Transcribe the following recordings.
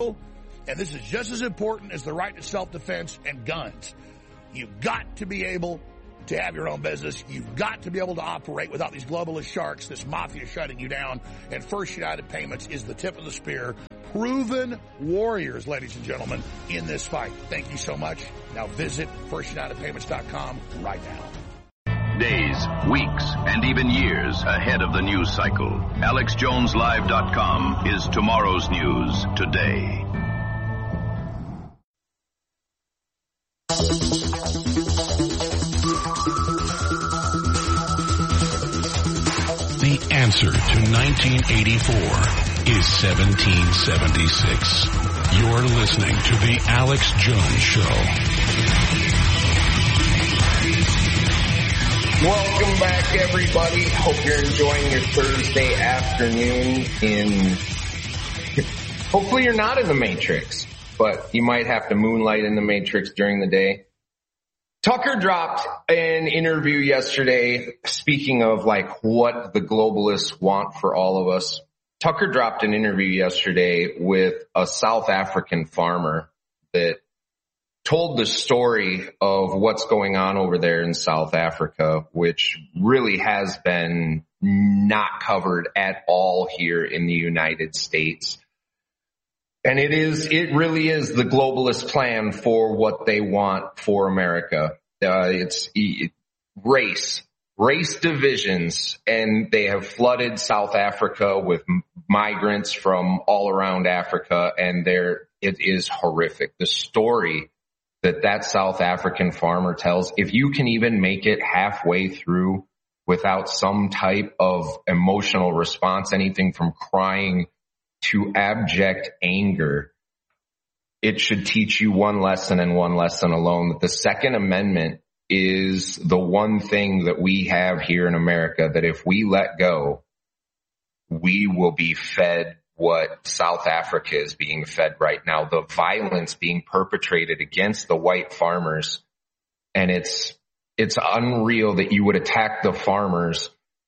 And this is just as important as the right to self-defense and guns. You've got to be able to have your own business. You've got to be able to operate without these globalist sharks, this mafia shutting you down. And First United Payments is the tip of the spear. Proven warriors, ladies and gentlemen, in this fight. Thank you so much. Now visit FirstUnitedPayments.com right now. Days, weeks, and even years ahead of the news cycle. AlexJonesLive.com is tomorrow's news today. The answer to 1984 is 1776. You're listening to The Alex Jones Show. Welcome back, everybody. Hope you're enjoying your Thursday afternoon. Hopefully you're not in the Matrix, but you might have to moonlight in the Matrix during the day. Tucker dropped an interview yesterday, speaking of like what the globalists want for all of us. Tucker dropped an interview yesterday with a South African farmer that told the story of what's going on over there in South Africa, which really has been not covered at all here in the United States. And it really is the globalist plan for what they want for America. It's race divisions, and they have flooded South Africa with migrants from all around Africa, and it is horrific. The story that South African farmer tells, if you can even make it halfway through without some type of emotional response, anything from crying to abject anger, it should teach you one lesson and one lesson alone, that the Second Amendment is the one thing that we have here in America, that if we let go, we will be fed what South Africa is being fed right now, the violence being perpetrated against the white farmers. And it's unreal that you would attack the farmers,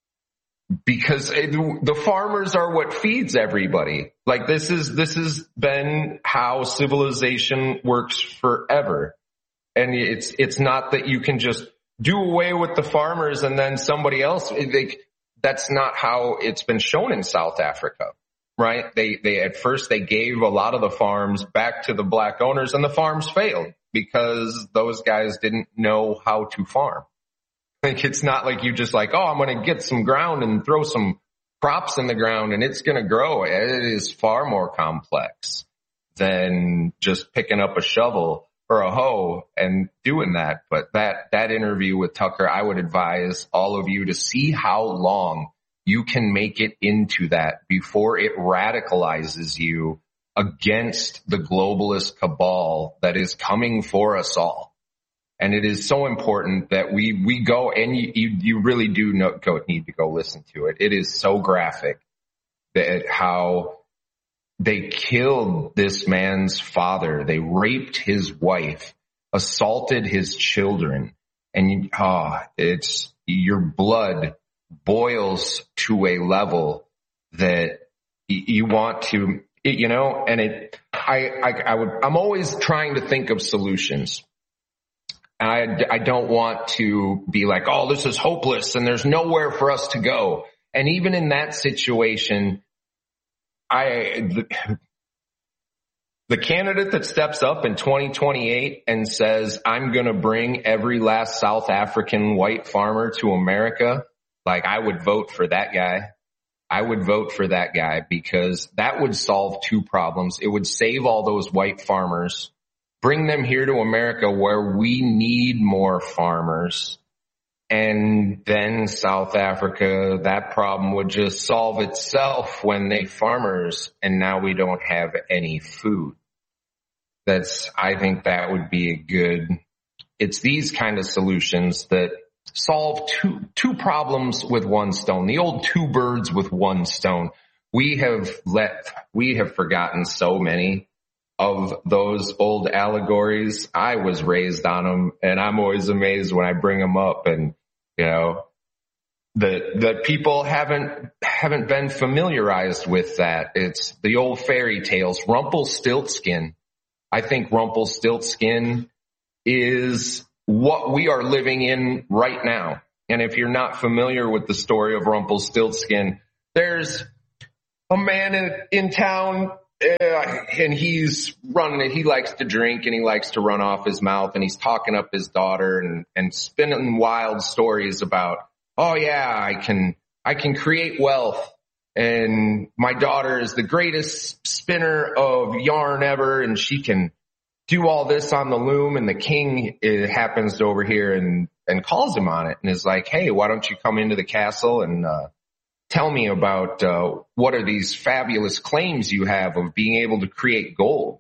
because the farmers are what feeds everybody. Like this has been how civilization works forever. And it's not that you can just do away with the farmers and then somebody else. That's not how it's been shown in South Africa, right? They at first they gave a lot of the farms back to the black owners, and the farms failed because those guys didn't know how to farm. Like, it's not like you just like, oh, I'm going to get some ground and throw some crops in the ground and it's going to grow. It is far more complex than just picking up a shovel or a hoe and doing that. But that interview with Tucker, I would advise all of you to see how long you can make it into that before it radicalizes you against the globalist cabal that is coming for us all. And it is so important that we go, and you really do need to go listen to it. It is so graphic that how they killed this man's father. They raped his wife, assaulted his children. And your blood boils to a level that you want to, and I'm always trying to think of solutions. I don't want to be like, oh, this is hopeless and there's nowhere for us to go. And even in that situation, the candidate that steps up in 2028 and says, I'm going to bring every last South African white farmer to America, like, I would vote for that guy. I would vote for that guy, because that would solve two problems. It would save all those white farmers, bring them here to America where we need more farmers. And then South Africa, that problem would just solve itself when they farmers, and now we don't have any food. I think that would be it's these kind of solutions that solve two problems with one stone, the old two birds with one stone. We have forgotten so many of those old allegories. I was raised on them, and I'm always amazed when I bring them up. And, that people haven't been familiarized with that. It's the old fairy tales. Rumpelstiltskin. I think Rumpelstiltskin is what we are living in right now. And if you're not familiar with the story of Rumpelstiltskin, there's a man in town, and he's running it. He likes to drink and he likes to run off his mouth, and he's talking up his daughter and spinning wild stories about, oh yeah, I can create wealth, and my daughter is the greatest spinner of yarn ever, and she can do all this on the loom. And the king happens to overhear and calls him on it and is like, hey, why don't you come into the castle and tell me about what are these fabulous claims you have of being able to create gold.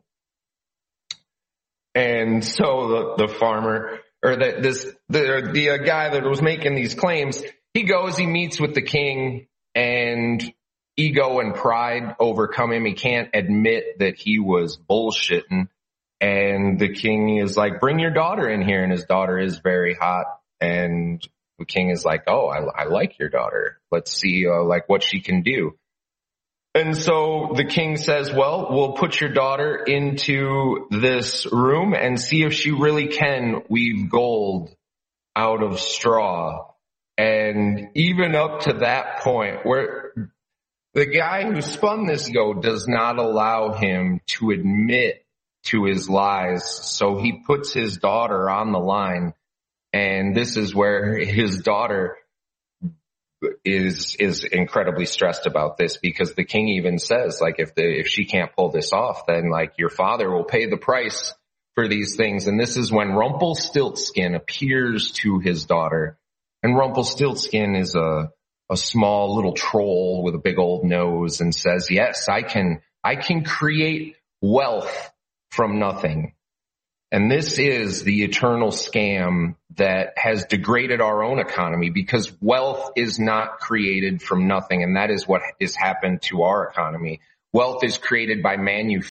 And so the farmer, or the guy that was making these claims, he goes, he meets with the king, and ego and pride overcome him. He can't admit that he was bullshitting. And the king is like, bring your daughter in here. And his daughter is very hot. And the king is like, oh, I like your daughter. Let's see like what she can do. And so the king says, well, we'll put your daughter into this room and see if she really can weave gold out of straw. And even up to that point, where the guy who spun this does not allow him to admit to his lies. So he puts his daughter on the line. And this is where his daughter is incredibly stressed about this, because the king even says, like, if she can't pull this off, then like your father will pay the price for these things. And this is when Rumpelstiltskin appears to his daughter. And Rumpelstiltskin is a small little troll with a big old nose, and says, yes, I can create wealth from nothing. And this is the eternal scam that has degraded our own economy, because wealth is not created from nothing. And that is what has happened to our economy. Wealth is created by manufacturing.